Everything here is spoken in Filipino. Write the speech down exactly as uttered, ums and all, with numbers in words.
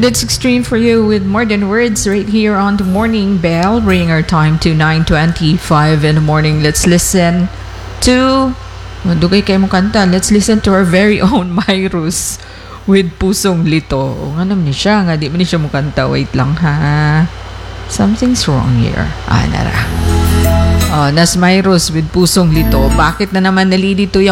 That's Extreme for you with More Than Words right here on the Morning Bell, bringing our time to nine twenty-five in the morning. Let's listen to... Dugay kayo mo kanta. Let's listen to our very own Myrus with Pusong Lito. O nga naman niya siya. Nga di man niya siya mo kanta. Wait lang ha. Something's wrong here. Ah, nara. Oh, nas Myrus with Pusong Lito. Bakit na naman nalilito yung